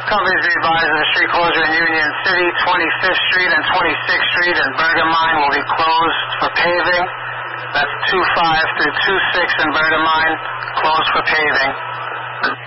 Companies be advised of a street closure in Union City. 25th Street and 26th Street in Bergamine will be closed for paving. That's 25 through 26 in Bergamine, closed for paving.